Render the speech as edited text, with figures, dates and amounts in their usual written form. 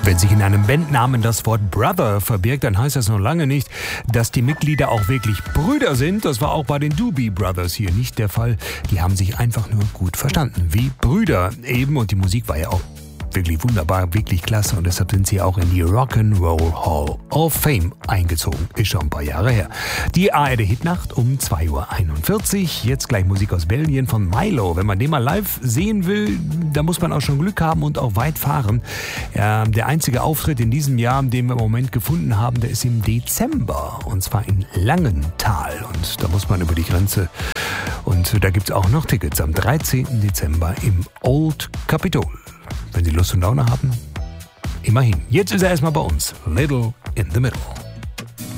Wenn sich in einem Bandnamen das Wort Brother verbirgt, dann heißt das noch lange nicht, dass die Mitglieder auch wirklich Brüder sind. Das war auch bei den Doobie Brothers hier nicht der Fall. Die haben sich einfach nur gut verstanden, wie Brüder eben. Und die Musik war ja auch wirklich wunderbar, wirklich klasse. Und deshalb sind sie auch in die Rock'n'Roll Hall of Fame eingezogen. Ist schon ein paar Jahre her. Die ARD Hitnacht um 2:41 Uhr. Jetzt gleich Musik aus Belgien von Milo. Wenn man den mal live sehen will, da muss man auch schon Glück haben und auch weit fahren. Der einzige Auftritt in diesem Jahr, den wir im Moment gefunden haben, der ist im Dezember. Und zwar in Langenthal. Und da muss man über die Grenze. Und da gibt es auch noch Tickets am 13. Dezember im Old Capitol. Wenn Sie Lust und Laune haben, immerhin. Jetzt ist er erstmal bei uns. Little in the Middle.